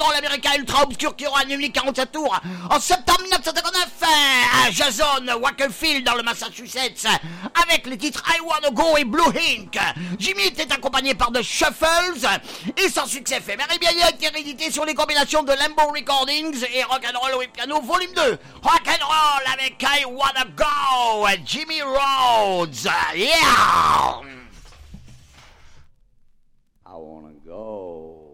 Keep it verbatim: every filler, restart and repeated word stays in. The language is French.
rock'n'roll américain ultra obscur qui aura annulé quarante-sept tours en septembre mille neuf cent cinquante-neuf à Jason Wakefield dans le Massachusetts avec les titres I Wanna Go et Blue Ink. Jimmy était accompagné par The Shuffles et son succès éphémère et bien il a été réédité sur les compilations de Lambo Recordings et Rock'n'Roll with Piano Volume deux. Rock'n'Roll avec I Wanna Go, Jimmy Rhodes. Yeah!